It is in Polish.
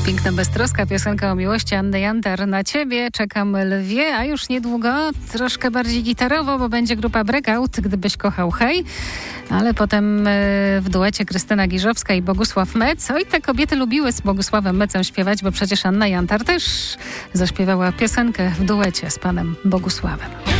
Piękna, beztroska piosenka o miłości Anny Jantar. Na ciebie czekam, lwie, a już niedługo troszkę bardziej gitarowo, bo będzie grupa Breakout, gdybyś kochał, hej. Ale potem w duecie Krystyna Giżowska i Bogusław Mec. Oj, te kobiety lubiły z Bogusławem Mecem śpiewać, bo przecież Anna Jantar też zaśpiewała piosenkę w duecie z panem Bogusławem.